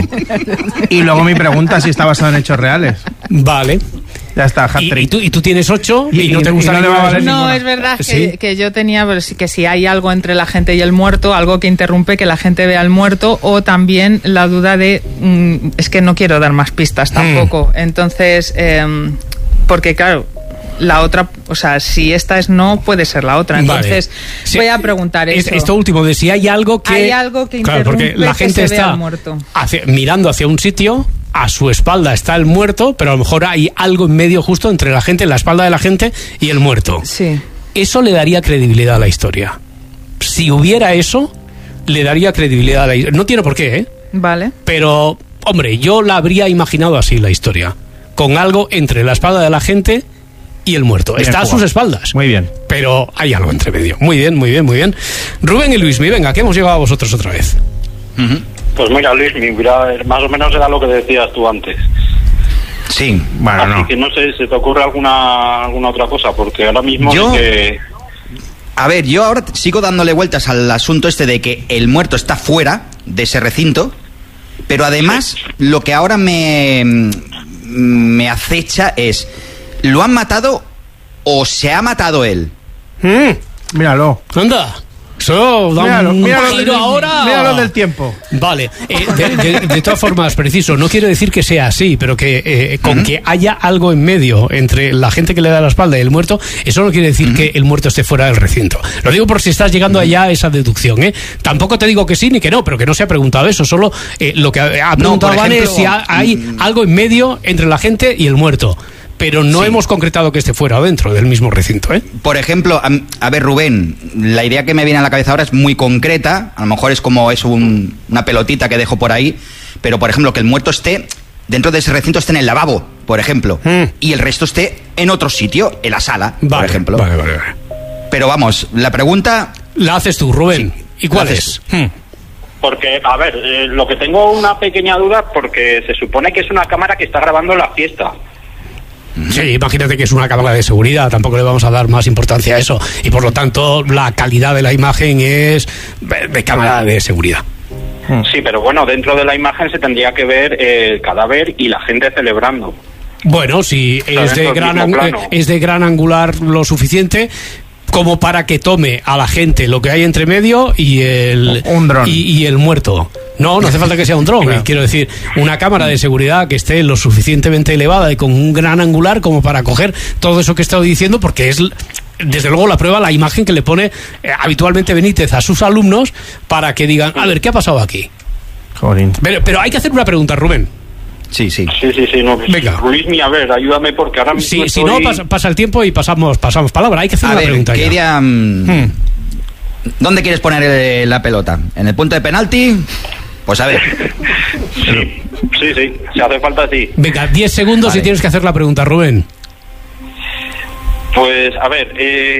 Y luego mi pregunta si está basado en hechos reales. Vale. Ya está, hat-trick. ¿Y tú tienes 8 y no te gusta nada? No, es verdad que yo tenía que si hay algo entre la gente y el muerto, algo que interrumpe que la gente vea al muerto, o también la duda de es que no quiero dar más pistas tampoco. Entonces, porque claro, la otra, o sea, si esta es no, puede ser la otra. Entonces, voy a preguntar eso. Esto último, de si hay algo que interrumpe, claro, porque la gente está mirando hacia un sitio, a su espalda está el muerto, pero a lo mejor hay algo en medio justo entre la gente, la espalda de la gente y el muerto. Sí. Eso le daría credibilidad a la historia. Si hubiera eso, le daría credibilidad a la historia. No tiene por qué, Vale. Pero, hombre, yo la habría imaginado así, la historia. Con algo entre la espalda de la gente y el muerto. Bien, está a sus espaldas. Muy bien. Pero hay algo entre medio. Muy bien, muy bien, muy bien. Rubén y Luismi, venga, que hemos llegado a vosotros otra vez. Pues mira, Luismi, más o menos era lo que decías tú antes. Sí, bueno, así que no sé, ¿se te ocurre alguna otra cosa? Porque ahora mismo A ver, yo ahora sigo dándole vueltas al asunto este de que el muerto está fuera de ese recinto, pero además lo que ahora me acecha es, ¿lo han matado o se ha matado él? Míralo. Anda. Eso da un giro ahora. Míralo del tiempo. Vale. De todas formas, preciso, no quiero decir que sea así, pero que con que haya algo en medio entre la gente que le da la espalda y el muerto, eso no quiere decir que el muerto esté fuera del recinto. Lo digo por si estás llegando allá a esa deducción, Tampoco te digo que sí ni que no, pero que no se ha preguntado eso. Solo lo que ha preguntado Vane es si hay algo en medio entre la gente y el muerto. Pero no hemos concretado que esté fuera o dentro del mismo recinto, Por ejemplo, a ver, Rubén, la idea que me viene a la cabeza ahora es muy concreta. A lo mejor es como una pelotita que dejo por ahí. Pero, por ejemplo, que el muerto esté dentro de ese recinto, esté en el lavabo, por ejemplo. Y el resto esté en otro sitio, en la sala, por ejemplo. Vale. Pero vamos, la pregunta... La haces tú, Rubén. Sí. ¿Y cuál es? Porque, a ver, lo que tengo una pequeña duda, porque se supone que es una cámara que está grabando la fiesta. Sí, imagínate que es una cámara de seguridad, tampoco le vamos a dar más importancia a eso, y por lo tanto la calidad de la imagen es de cámara de seguridad. Sí, pero bueno, dentro de la imagen se tendría que ver el cadáver y la gente celebrando. Bueno, si es de gran angular lo suficiente como para que tome a la gente lo que hay entre medio y un dron y el muerto. No hace falta que sea un dron. Claro. Quiero decir, una cámara de seguridad que esté lo suficientemente elevada y con un gran angular como para coger todo eso que he estado diciendo, porque es desde luego la prueba, la imagen que le pone habitualmente Benítez a sus alumnos para que digan, a ver, ¿qué ha pasado aquí? Jolín. Pero hay que hacer una pregunta, Rubén. Sí. No, venga. Luismi, a ver, ayúdame porque ahora mismo si no, pasa el tiempo y pasamos palabra. Hay que hacer una pregunta. ¿Dónde quieres poner la pelota? ¿En el punto de penalti? Pues a ver. Sí, si hace falta, sí. Venga, 10 segundos y tienes que hacer la pregunta, Rubén. Pues, a ver,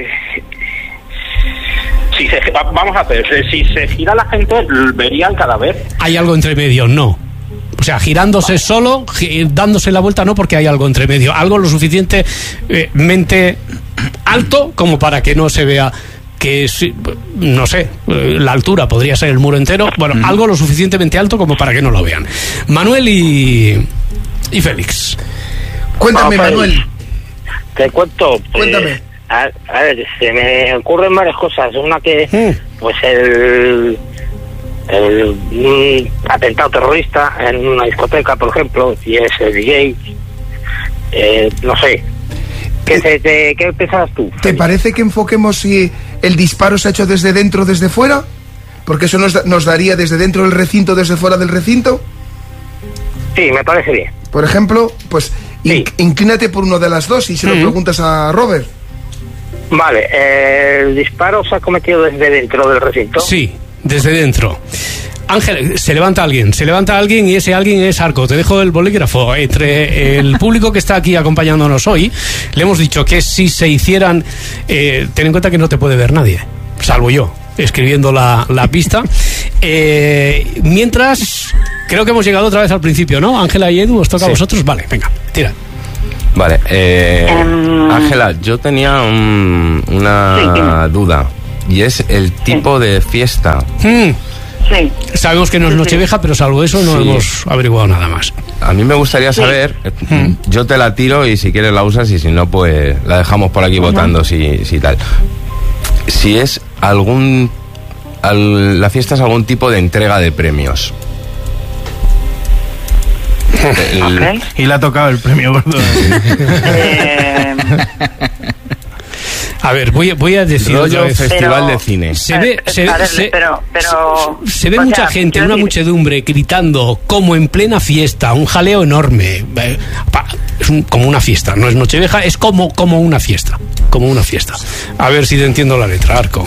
vamos a ver, si se gira la gente, ¿vería el cadáver? Hay algo entre medio, no. O sea, girándose solo, dándose la vuelta no, porque hay algo entre medio. Algo lo suficientemente alto como para que no se vea que es, no sé, la altura podría ser el muro entero. Bueno, algo lo suficientemente alto como para que no lo vean. Manuel y Félix. Cuéntame, Manuel. Te cuento. Cuéntame. A ver, se me ocurren varias cosas. Una que, pues un atentado terrorista en una discoteca, por ejemplo, y es el DJ. No sé. ¿Qué pensabas tú? ¿Te parece que enfoquemos si el disparo se ha hecho desde dentro o desde fuera? Porque eso nos daría desde dentro del recinto, desde fuera del recinto. Sí, me parece bien. Por ejemplo, pues inclínate por uno de las dos y se lo preguntas a Robert. Vale, ¿el disparo se ha cometido desde dentro del recinto? Sí, desde dentro. Ángel, se levanta alguien y ese alguien es Arco. Te dejo el bolígrafo. Entre el público que está aquí acompañándonos hoy, le hemos dicho que si se hicieran... ten en cuenta que no te puede ver nadie, salvo yo, escribiendo la pista. Mientras, creo que hemos llegado otra vez al principio, ¿no? Ángela y Edu, os toca a vosotros. Vale, venga, tira. Vale, Ángela, yo tenía una duda, y es el tipo de fiesta. Sí. Sabemos que no es Nochevieja, pero salvo eso no hemos averiguado nada más. A mí me gustaría saber, yo te la tiro y si quieres la usas y si no, pues la dejamos por aquí votando, si tal. Si es la fiesta es algún tipo de entrega de premios. Y le ha tocado el premio gordo. A ver, voy a decir rollo festival de cine. Se ve mucha gente, una muchedumbre gritando como en plena fiesta, un jaleo enorme. Es como una fiesta, no es Nochevieja, es como una fiesta, como una fiesta. A ver si te entiendo la letra, Arco.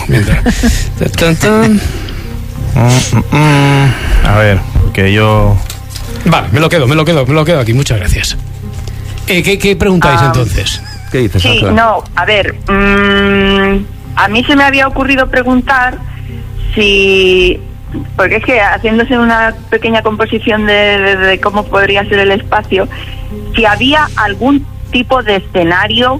A ver, porque yo... Vale, me lo quedo aquí, muchas gracias. ¿Qué preguntáis entonces? ¿Qué dices, sí, Ángela? no, a ver, a mí se me había ocurrido preguntar si, porque es que haciéndose una pequeña composición de cómo podría ser el espacio, si había algún tipo de escenario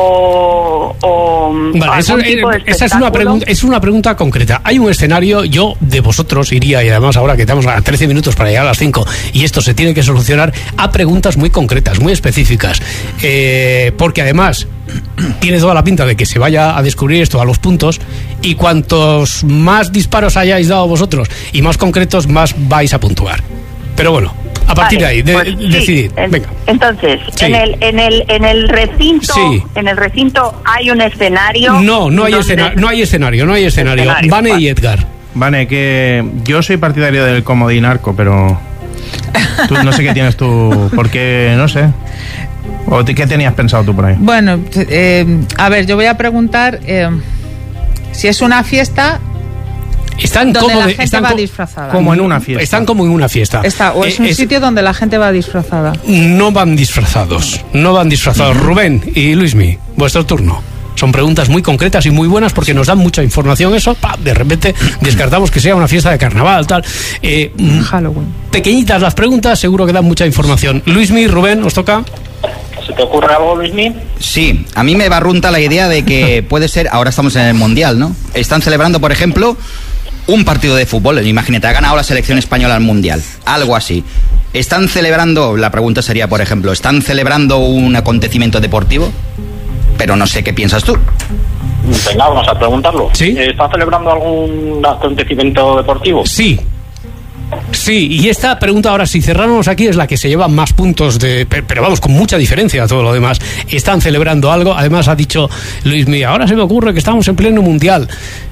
vale, esa es una pregunta concreta. Hay un escenario, yo de vosotros iría, y además ahora que estamos a 13 minutos para llegar a las 5 y esto se tiene que solucionar, a preguntas muy concretas, muy específicas, porque además tiene toda la pinta de que se vaya a descubrir esto a los puntos, y cuantos más disparos hayáis dado vosotros y más concretos, más vais a puntuar. Pero bueno, a partir de ahí, decidid. Venga. Entonces, sí. en el recinto, en el recinto hay un escenario. No hay escenario. Vane y Edgar. Vane, que yo soy partidario del comodín Arco, pero tú, no sé qué tienes tú, porque no sé. ¿O qué tenías pensado tú por ahí? Bueno, a ver, yo voy a preguntar si es una fiesta. Están va disfrazada. Como en una fiesta. Están como en una fiesta. O es un sitio donde la gente va disfrazada. No van disfrazados. Rubén y Luismi, vuestro turno. Son preguntas muy concretas y muy buenas porque nos dan mucha información. Eso, de repente descartamos que sea una fiesta de carnaval, tal. Halloween. Pequeñitas las preguntas, seguro que dan mucha información. Luismi, Rubén, ¿os toca? ¿Se te ocurre algo, Luismi? Sí, a mí me barrunta la idea de que puede ser, ahora estamos en el Mundial, ¿no? Están celebrando, por ejemplo, un partido de fútbol. Imagínate, ha ganado la selección española al Mundial, algo así. ¿Están celebrando, la pregunta sería, por ejemplo, ¿están celebrando un acontecimiento deportivo? Pero no sé qué piensas tú. Venga, vamos a preguntarlo. ¿Sí? ¿Está celebrando algún acontecimiento deportivo? Sí, y esta pregunta ahora, si cerramos aquí, es la que se lleva más puntos, pero vamos, con mucha diferencia a todo lo demás. ¿Están celebrando algo? Además ha dicho Luismi, ahora se me ocurre que estamos en pleno Mundial.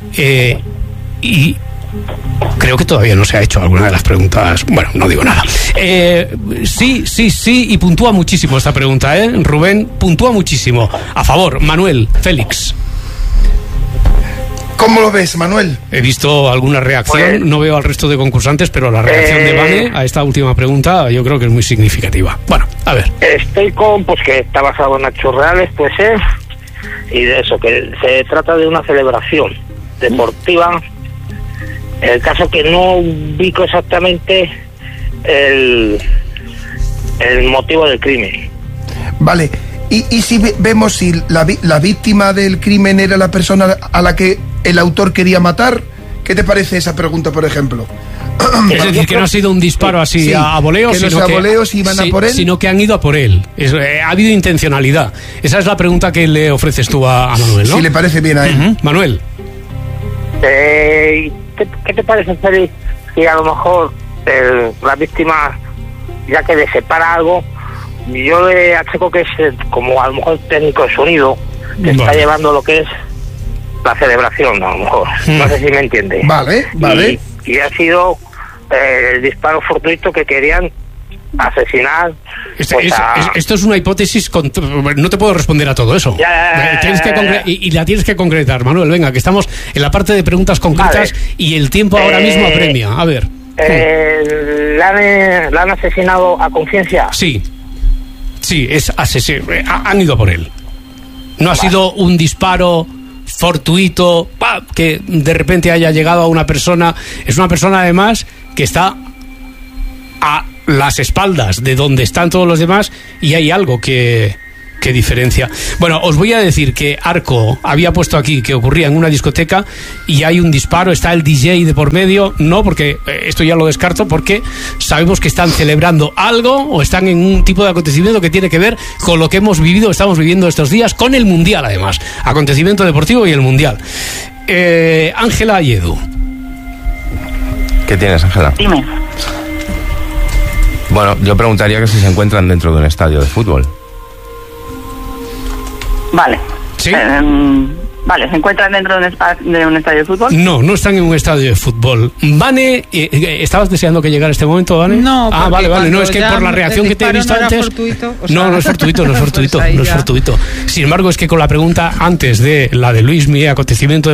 Y creo que todavía no se ha hecho alguna de las preguntas. Bueno, no digo nada. Sí, y puntúa muchísimo esta pregunta, Rubén, puntúa muchísimo. A favor, Manuel, Félix. ¿Cómo lo ves, Manuel? He visto alguna reacción, no veo al resto de concursantes, pero la reacción de Vane a esta última pregunta yo creo que es muy significativa. Bueno, a ver. Estoy con, pues que está basado en hechos reales, pues y de eso, que se trata de una celebración deportiva. El caso que no ubico exactamente el motivo del crimen. Vale, y si vemos si la víctima del crimen era la persona a la que el autor quería matar, ¿qué te parece esa pregunta, por ejemplo? Es decir, que no ha sido un disparo así a voleo, que sino no sea voleo, si iban a por él, sino que han ido a por él. Ha habido intencionalidad. Esa es la pregunta que le ofreces tú a Manuel, ¿no? Si le parece bien a él. Manuel. ¿Qué te parece, Félix, si a lo mejor la víctima, ya que le separa algo, yo le achaco que es como a lo mejor técnico de sonido, que está llevando lo que es la celebración, a lo mejor. No sé si me entiende. Vale. Y ha sido el disparo fortuito que querían asesinar. Esto es una hipótesis, no te puedo responder a todo eso. Y la tienes que concretar, Manuel. Venga, que estamos en la parte de preguntas concretas y el tiempo ahora mismo apremia. A ver. ¿La han asesinado a conciencia? Sí, es asesino. Han ido por él. No ha sido un disparo fortuito que de repente haya llegado a una persona. Es una persona además que está a las espaldas de donde están todos los demás y hay algo que diferencia. Bueno, os voy a decir que Arco había puesto aquí que ocurría en una discoteca y hay un disparo, está el DJ de por medio. No, porque esto ya lo descarto, porque sabemos que están celebrando algo o están en un tipo de acontecimiento que tiene que ver con lo que estamos viviendo estos días, con el Mundial además, acontecimiento deportivo y el Mundial. Ángela y Edu. ¿Qué tienes, Ángela? Dime. Bueno, yo preguntaría que si se encuentran dentro de un estadio de fútbol. Vale. ¿Sí? Vale, ¿se encuentran dentro de un estadio de fútbol? No están en un estadio de fútbol. Vane, ¿estabas deseando que llegara este momento, Vane? No, vale. No, es que por la reacción que te he visto antes... Fortuito, no es fortuito. Pues No es fortuito. Sin embargo, es que con la pregunta antes de la de Luismi, acontecimiento